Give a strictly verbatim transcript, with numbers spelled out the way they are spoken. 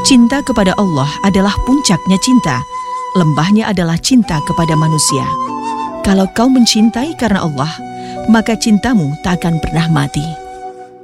Cinta kepada Allah adalah puncaknya cinta. Lembahnya adalah cinta kepada manusia. Kalau kau mencintai karena Allah, maka cintamu tak akan pernah mati.